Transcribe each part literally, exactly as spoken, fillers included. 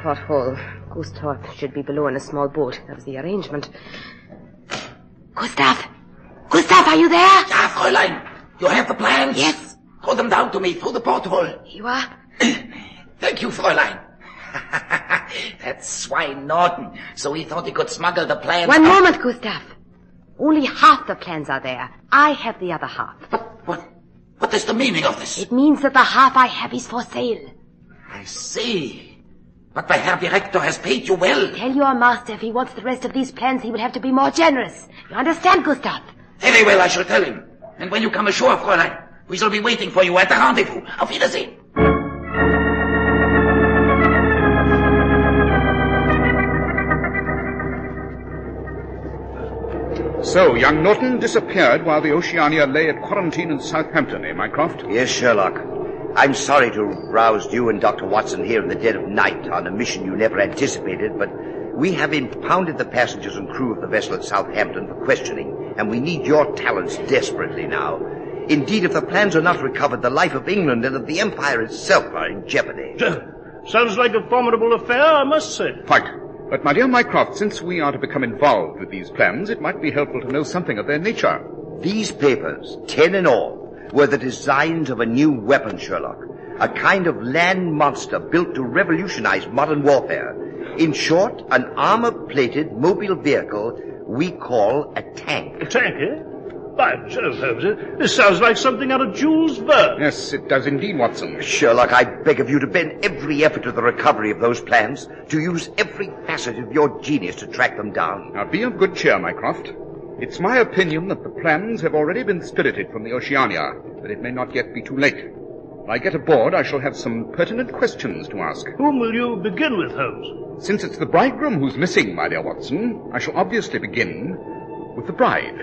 porthole. Gustav should be below in a small boat. That was the arrangement. Gustav! Gustav, are you there? Ja, Fräulein. You have the plans? Yes. Throw them down to me through the porthole. Here you are. Thank you, Fräulein. That swine Norton. So he thought he could smuggle the plans... One up. moment, Gustav. Only half the plans are there. I have the other half. What, what, what is the meaning of this? It means that the half I have is for sale. I see. But the Herr Director has paid you well. Tell your master if he wants the rest of these plans, he will have to be more generous. You understand, Gustav? Very well, I shall tell him. And when you come ashore, Fräulein, we shall be waiting for you at the rendezvous. Auf Wiedersehen. So, young Norton disappeared while the Oceania lay at quarantine in Southampton, eh, Mycroft? Yes, Sherlock. I'm sorry to rouse you and Doctor Watson here in the dead of night on a mission you never anticipated, but we have impounded the passengers and crew of the vessel at Southampton for questioning, and we need your talents desperately now. Indeed, if the plans are not recovered, the life of England and of the Empire itself are in jeopardy. Sounds like a formidable affair, I must say. Quite. But, my dear Mycroft, since we are to become involved with these plans, it might be helpful to know something of their nature. These papers, ten in all, were the designs of a new weapon, Sherlock. A kind of land monster built to revolutionize modern warfare. In short, an armor-plated mobile vehicle we call a tank. A tank, eh? By Jove, Holmes, this sounds like something out of Jules Verne. Yes, it does indeed, Watson. Sherlock, I beg of you to bend every effort to the recovery of those plans, to use every facet of your genius to track them down. Now, be of good cheer, Mycroft. It's my opinion that the plans have already been spirited from the Oceania, but it may not yet be too late. When I get aboard, I shall have some pertinent questions to ask. Whom will you begin with, Holmes? Since it's the bridegroom who's missing, my dear Watson, I shall obviously begin with the bride.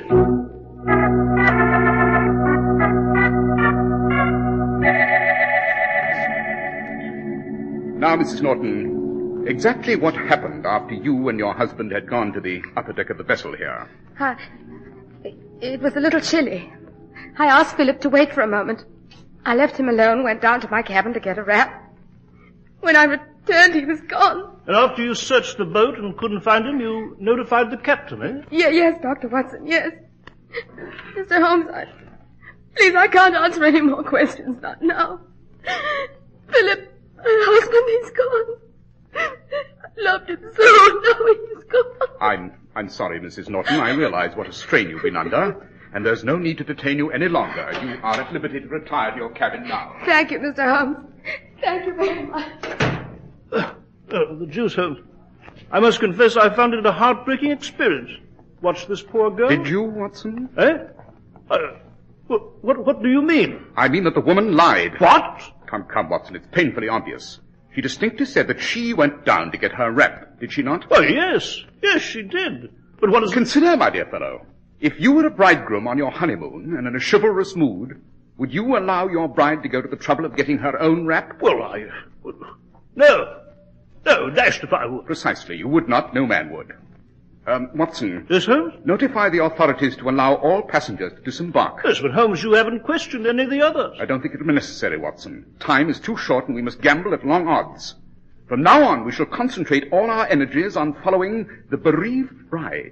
Now, Missus Norton, exactly what happened after you and your husband had gone to the upper deck of the vessel here? I, it was a little chilly. I asked Philip to wait for a moment. I left him alone, went down to my cabin to get a wrap. When I returned, he was gone. And after you searched the boat and couldn't find him, you notified the captain, eh? Yeah, yes, Doctor Watson, yes. Mister Holmes, I... Please, I can't answer any more questions, not now. Philip, my husband, he's gone. I loved him so, now he's gone. I'm, I'm sorry, Missus Norton. I realize what a strain you've been under, and there's no need to detain you any longer. You are at liberty to retire to your cabin now. Thank you, Mister Holmes. Thank you very much. Uh, uh, the deuce, Holmes. I must confess I found it a heartbreaking experience. Watch this poor girl. Did you, Watson? Eh? Uh, what, what, what do you mean? I mean that the woman lied. What? Come, come, Watson, it's painfully obvious. She distinctly said that she went down to get her wrap, did she not? Oh, yes. Yes, she did. But what is... Consider, my dear fellow, if you were a bridegroom on your honeymoon and in a chivalrous mood, would you allow your bride to go to the trouble of getting her own wrap? Well, I... No. No, dashed if I would. Precisely. You would not. No man would. Um, Watson. Yes, Holmes? Notify the authorities to allow all passengers to disembark. Yes, but Holmes, you haven't questioned any of the others. I don't think it will be necessary, Watson. Time is too short and we must gamble at long odds. From now on, we shall concentrate all our energies on following the bereaved bride.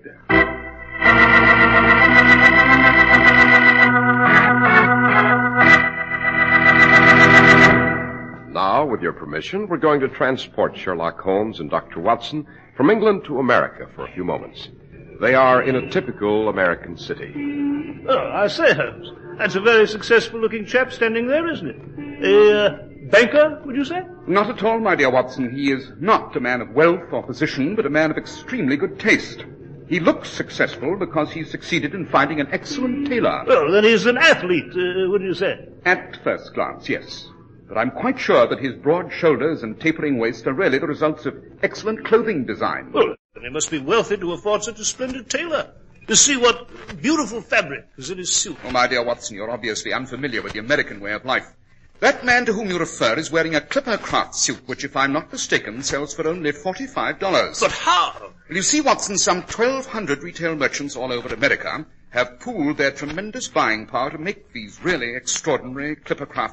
Now, with your permission, we're going to transport Sherlock Holmes and Doctor Watson from England to America for a few moments. They are in a typical American city. Oh, I say, Holmes, that's a very successful-looking chap standing there, isn't it? A uh, banker, would you say? Not at all, my dear Watson. He is not a man of wealth or position, but a man of extremely good taste. He looks successful because he's succeeded in finding an excellent tailor. Well, then he's an athlete, uh, wouldn't you say? At first glance, yes. But I'm quite sure that his broad shoulders and tapering waist are really the results of excellent clothing design. Well, then he must be wealthy to afford such a splendid tailor. To see what beautiful fabric is in his suit. Oh, my dear Watson, you're obviously unfamiliar with the American way of life. That man to whom you refer is wearing a Clipper Craft suit, which, if I'm not mistaken, sells for only forty-five dollars. But how? Well, you see, Watson, some twelve hundred retail merchants all over America have pooled their tremendous buying power to make these really extraordinary Clipper Craft